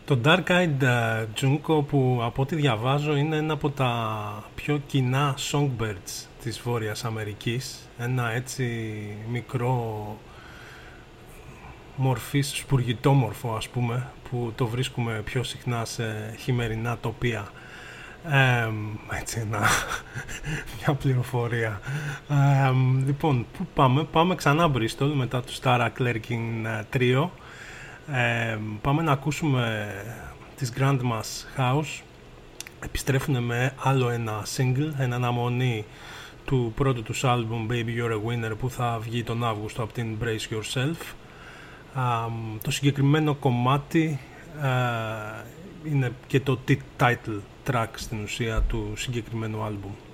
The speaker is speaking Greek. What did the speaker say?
Το Dark-Eyed Junko, που από ό,τι διαβάζω είναι ένα από τα πιο κοινά songbirds της Βόρειας Αμερικής, ένα έτσι μικρό μορφής σπουργητόμορφο, ας πούμε, που το βρίσκουμε πιο συχνά σε χειμερινά τοπία. Έτσι μια πληροφορία. Λοιπόν, πού πάμε ξανά Bristol μετά του Stara Clerkin Trio. Πάμε να ακούσουμε τις Grandma's House. Επιστρέφουν με άλλο ένα single, ένα αναμονή του πρώτου τους άλμπουμ Baby You're a Winner, που θα βγει τον Αύγουστο από την Brace Yourself. Το συγκεκριμένο κομμάτι είναι και το title track στην ουσία του συγκεκριμένου άλμπουμ.